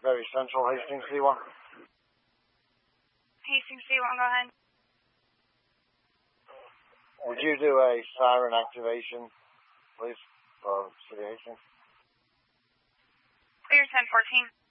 Very Central, Hastings C1. Hastings C1, go ahead. Would you do a siren activation, please, for City Hastings? Clear 1014.